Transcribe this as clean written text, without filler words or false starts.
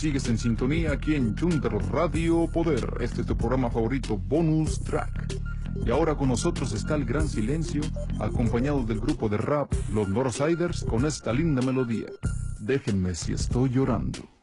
Sigues en sintonía aquí en Junter Radio Poder. Este es tu programa favorito, Bonus Track. Y ahora con nosotros está el Gran Silencio, acompañado del grupo de rap Los Northsiders con esta linda melodía. Déjenme si estoy llorando.